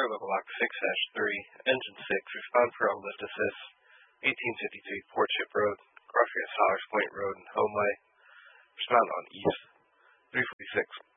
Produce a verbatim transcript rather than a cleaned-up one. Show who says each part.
Speaker 1: Local Lock six dash three, Engine six, respond for all lift assist, eighteen fifty-three Port Ship Road, Crawford Stallers Point Road, and Homeway. Respond on East, three forty-six.